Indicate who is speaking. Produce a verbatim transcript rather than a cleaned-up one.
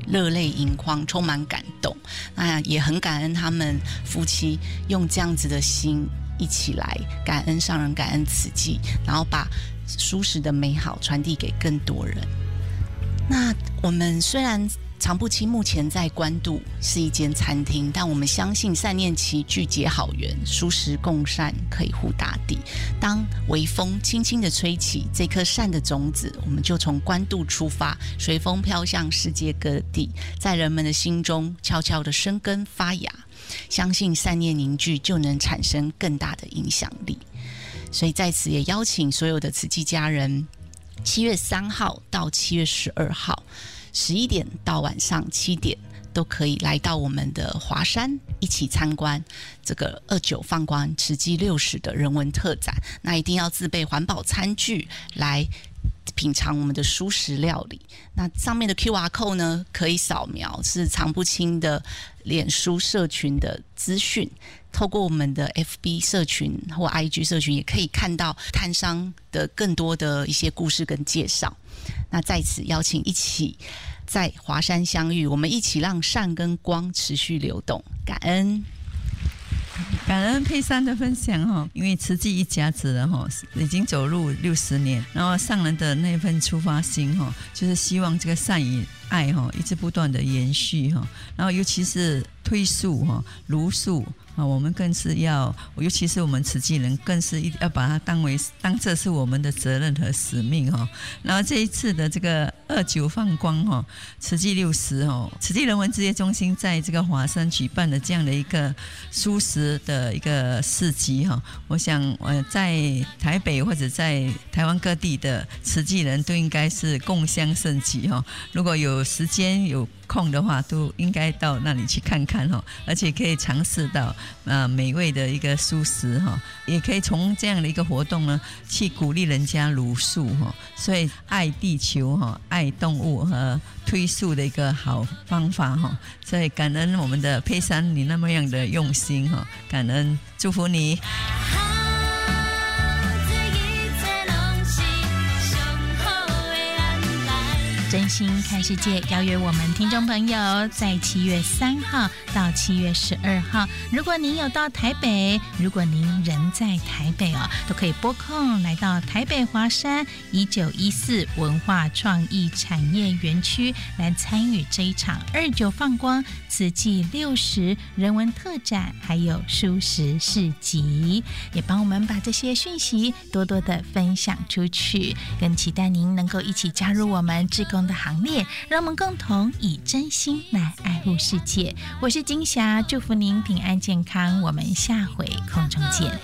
Speaker 1: 热泪盈眶，充满感动。那也很感恩他们夫妻用这样子的心一起来感恩上人，感恩慈济，然后把蔬食的美好传递给更多人。那我们虽然常不清目前在关渡是一间餐厅，但我们相信善念齐聚结好缘，蔬食共善可以护大地。当微风轻轻的吹起，这颗善的种子，我们就从关渡出发，随风飘向世界各地，在人们的心中悄悄的生根发芽。相信善念凝聚，就能产生更大的影响力。所以在此也邀请所有的慈济家人，七月三号到七月十二号十一点到晚上七点都可以来到我们的华山，一起参观这个二九放光慈济六十的人文特展。那一定要自备环保餐具来品尝我们的蔬食料理。那上面的 Q R code 呢，可以扫描，是常不清的脸书社群的资讯。透过我们的 F B 社群或 I G 社群，也可以看到摊商的更多的一些故事跟介绍。那在此邀请一起在华山相遇，我们一起让善跟光持续流动。感恩。
Speaker 2: 感恩佩珊的分享哈，因为慈济一家子了哈，已经走入六十年，然后上人的那份出发心哈，就是希望这个善与爱哈，一直不断的延续哈，然后尤其是推素哈、茹素啊，我们更是要，尤其是我们慈济人，更是要把它当为当这是我们的责任和使命哈。然后这一次的这个二九放光哈，慈济六十哈，慈济人文职业中心在这个华山举办的这样的一个蔬食的一个市集哈，我想呃在台北或者在台湾各地的慈济人都应该是共襄盛举哈。如果有时间有空的话，都应该到那里去看看哈，而且可以尝试到呃美味的一个蔬食哈，也可以从这样的一个活动呢，去鼓励人家茹素哈。所以爱地球哈，爱动物和推素的一个好方法哈。所以感恩我们的佩珊你那么样的用心哈，感恩祝福你。
Speaker 3: 真心看世界邀约我们听众朋友在七月三号到七月十二号，如果您有到台北，如果您人在台北哦，都可以拨空来到台北华山一九一四文化创意产业园区来参与这一场二九放光慈济六十人文特展，还有蔬食市集，也帮我们把这些讯息多多的分享出去，更期待您能够一起加入我们志工的行列，让我们共同以真心来爱护世界。我是金霞，祝福您平安健康，我们下回空中见。